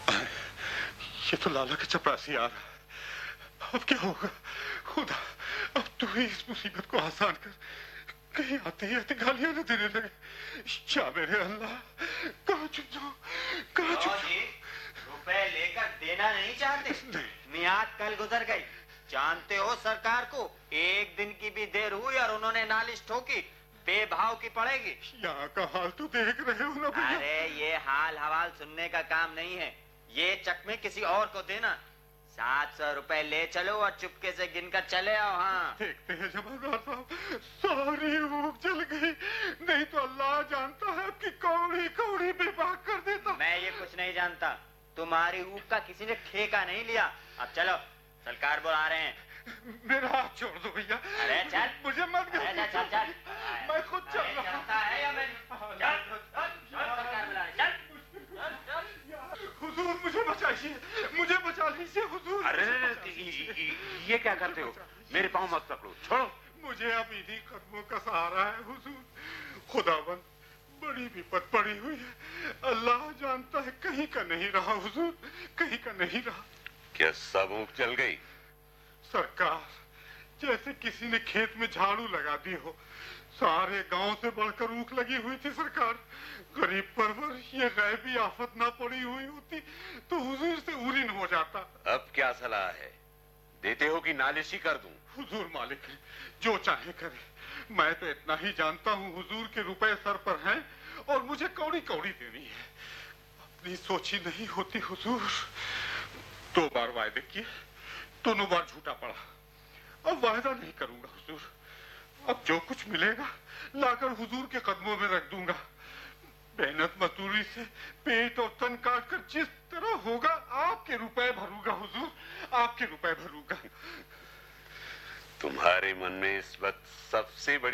ये तो लाला का चपरासी आ रहा। अब क्या होगा खुदा, अब तू ही इस मुसीबत को आसान कर, कहीं आते ही आते गालियां न देने लगे। या मेरे अल्लाह, कहाँ छुप जाऊं, कहाँ छुप जाऊं? रुपए लेकर देना नहीं चाहते? नहीं। मियाद कल गुजर गई, जानते हो सरकार को एक दिन की भी देर हुई और उन्होंने नालिश ठोकी, बेभाव की पड़ेगी। यहाँ का हाल तो देख रहे हो ना भैया। अरे ये हाल हवाल सुनने का काम नहीं है, ये चकमे किसी और को देना। 700 रुपए ले चलो और चुपके से गिनकर चले आओ। हाँ देखते हैं जमादार साहब, सारी ऊख जल गई, नहीं तो अल्लाह जानता है कि कौड़ी कौड़ी बेबाक कर देता। मैं ये कुछ नहीं जानता, तुम्हारी ऊख का किसी ने ठेका नहीं लिया। अब चलो, सरकार बुला रहे हैं। मेरा हाथ छोड़ दो भैया। अरे चल, मुझे मत अरे चल चल चल। मैं खुद चल अरे रहा चलता है या मैं चल, सरकार बुला रही है, चल। हुजूर मुझे बचाइए, मुझे बचा लीजिए हुजूर। अरे ये क्या करते हो? मेरे पाँव मत पकड़ो, छोड़ो। मुझे अब इन्हीं कदमों का सहारा है हुजूर। खुदाबंद, बड़ी विपत पड़ी हुई है, अल्लाह जानता है कहीं का नहीं रहा हुजूर, कहीं का नहीं रहा। क्या सब ऊँख चल गई? सरकार, जैसे किसी ने खेत में झाड़ू लगा दी हो, सारे गांव से बढ़कर ऊख लगी हुई थी सरकार। गरीब परवर ये गैबी आफत ना पड़ी हुई होती तो हुजूर से उरीन हो जाता। अब क्या सलाह है? देते हो कि नालिशी कर दूं? हुजूर मालिक है, जो चाहे करे। मैं तो इतना ही जानता हूँ हुजूर के रुपए सर पर हैं और मुझे कौड़ी कौड़ी देनी है। अपनी सोची नहीं होती हुजूर। 2 बार वायदे किए, दोनों बार झूठा पड़ा। अब वायदा नहीं करूंगा हुजूर। अब जो कुछ मिलेगा लाकर हुजूर के कदमों में रख दूंगा। मेहनत मजदूरी से पेट और तन काट कर जिस तरह होगा आपके रुपए भरूंगा हुजूर, आपके रुपए भरूंगा। तुम्हारे मन में इस वक्त सबसे बड़ी